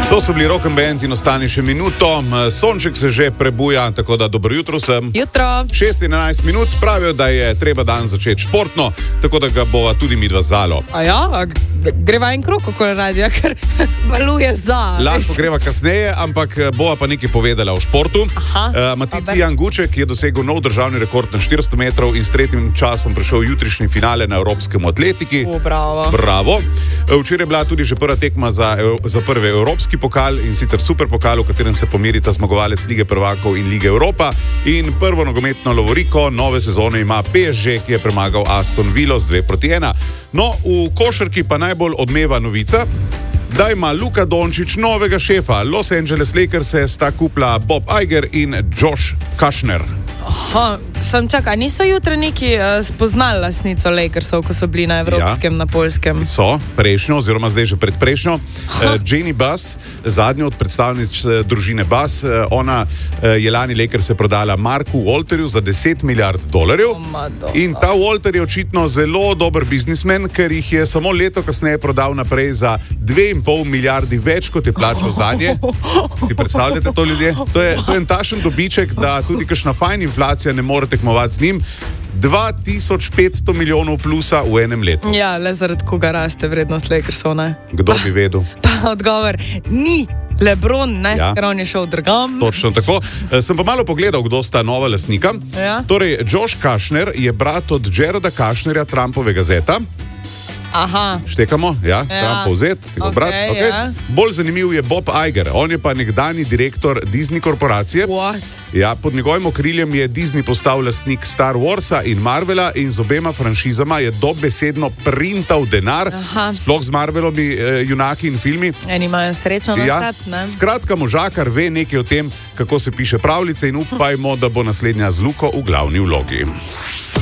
To so bili Rock and Band in ostani še minuto. Sonček se že prebuja, tako da dobro jutro sem. Jutro. 6:11 minut, pravijo, da je treba dan začeti športno, tako da ga bova tudi midva zalo. A ja, greva en krog okoli radija, ker baluje za. Lahko greva kasneje, ampak bova pa nekaj povedala o športu. Matici Jan Guček je dosegel nov državni rekord na 400 metrov in s tretjim časom prišel v jutrišnji finale na Evropskem atletiki. Bravo. Včeraj je bila tudi že prva tekma za prvi evropski pokal in sicer super pokal, v katerem se pomerita zmagovalec Lige prvakov in Lige Evropa. In prvo nogometno lovoriko nove sezone ima PSG, ki je premagal Aston Villo z 2-1. No, v košarki pa najbolj odmeva novica, da ima Luka Dončić novega šefa. Los Angeles Lakers sta kupla Bob Iger in Josh Kushner. Aha, sem čakal, niso jutri neki spoznali lastnico Lakersov, ko so bili na evropskem, na polskem? So, prejšnjo, oziroma zdaj že predprejšnjo. Jeannie Buss, zadnjo od predstavnic družine Buss, ona je lani Lakers prodala Marku Walterju za $10 milijard. In ta Walter je očitno zelo dober biznismen, ker jih je samo leto kasneje prodal naprej za 2,5 milijardi več, kot je plačal zanje. Si predstavljate to, ljudje? To je en tašen dobiček, da tudi kakšna fajn inflacija ne more tekmovati z njim. 2500 milijonov plusa v enem letu. Ja, le zaradi koga raste vrednost Lakersov, ne? Kdo bi vedel? Pa odgovor, ni LeBron, ne? Ja. Ker on je šel drugam. Točno tako. Sem pa malo pogledal, kdo sta nova lastnika. Ja. Torej, Josh Kushner je brat od Jareda Kushnerja, Trumpovega zeta. Aha. Štekamo, ja. Trumpov zet, brat. Okay. Ja. Bolj zanimiv je Bob Iger. On je pa nekdanji direktor Disney korporacije. What? Ja, pod njegovim okriljem je Disney postal lastnik Star Warsa in Marvela in z obema franšizama je dobesedno printal denar. Aha. Sploh z Marvelovi junaki in filmi. Eni imajo srečo na stat, ne? Skratka, možakar ve nekaj o tem, kako se piše pravljice in upajmo, da bo naslednja z Luko v glavni vlogi.